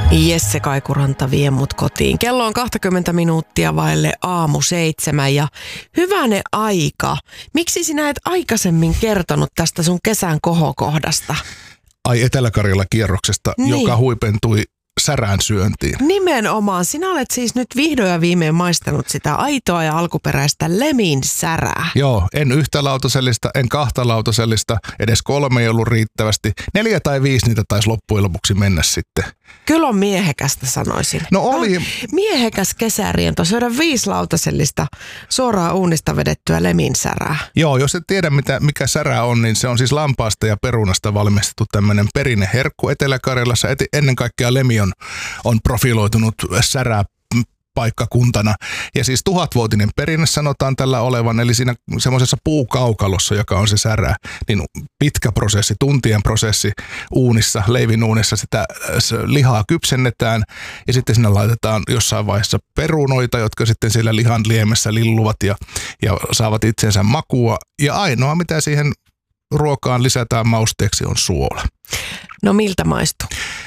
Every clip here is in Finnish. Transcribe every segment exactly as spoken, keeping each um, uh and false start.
Jesse Kaikuranta vie mut kotiin. Kello on kaksikymmentä minuuttia vaille aamu seitsemän ja hyvänen aika. Miksi sinä et aikaisemmin kertonut tästä sun kesän kohokohdasta? Ai Etelä-Karjalan kierroksesta, niin. Joka huipentui särään syöntiin. Nimenomaan. Sinä olet siis nyt vihdoin ja viimein maistanut sitä aitoa ja alkuperäistä lemin särää. Joo, en yhtä lautasellista, en kahta lautasellista, edes kolme ei ollut riittävästi. Neljä tai viisi niitä taisi loppujen lopuksi mennä sitten. Kyllä on miehekästä, sanoisin. No oli. No, miehekäs kesäriento, syödä viisi lautasellista suoraan uunista vedettyä lemin särää. Joo, jos et tiedä mitä, mikä särää on, niin se on siis lampaasta ja perunasta valmistettu tämmöinen perinneherkku Etelä-Karjalassa. Et, ennen kaikkea lemi on, on profiloitunut särää paikkakuntana. Ja siis tuhatvuotinen perinne sanotaan tällä olevan, eli siinä semmoisessa puukaukalossa, joka on se särää, niin pitkä prosessi, tuntien prosessi uunissa, leivin uunissa sitä lihaa kypsennetään ja sitten sinne laitetaan jossain vaiheessa perunoita, jotka sitten siellä lihan liemessä lilluvat ja, ja saavat itsensä makua. Ja ainoa, mitä siihen ruokaan lisätään mausteeksi, on suola. No miltä maistuu?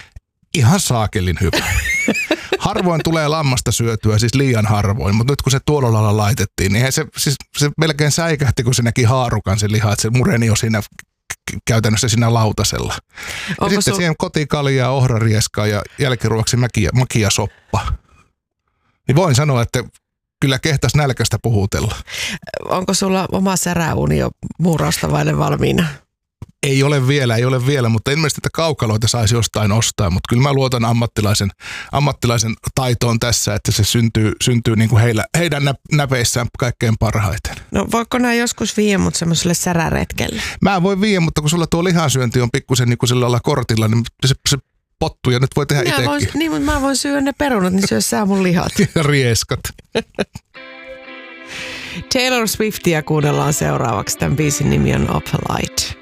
Ihan saakelin hyvä. Harvoin tulee lammasta syötyä, siis liian harvoin, mutta nyt kun se tuolla lailla laitettiin, niin se, siis, se melkein säikähti, kun se näki haarukan se liha, että se mureni jo siinä käytännössä siinä lautasella. Ja Onko sitten su- siihen kotikaljaa, ohrarieskaa ja jälkiruoksi makia, makia soppa. Niin voin sanoa, että kyllä kehtas nälkästä puhutella. Onko sulla oma säräuuni jo muurausta vaille valmiina? Ei ole vielä, ei ole vielä, mutta ilmeisesti että kaukaloita saisi jostain ostaa, mutta kyllä mä luotan ammattilaisen, ammattilaisen taitoon tässä, että se syntyy, syntyy niin kuin heillä, heidän nä, näpeissään kaikkein parhaiten. No voiko nää joskus viedä mut semmoiselle säräretkelle? Mä voin viedä, mutta kun sulla tuo lihansyönti on pikkusen niin kuin sillä lailla kortilla, niin se, se pottuu ja nyt voi tehdä itsekin. Voin, niin, mutta mä voin syödä ne perunat, niin syö sä mun lihat. Rieskat. Taylor Swiftia kuunnellaan seuraavaksi. Tämän biisin nimi on Opalite.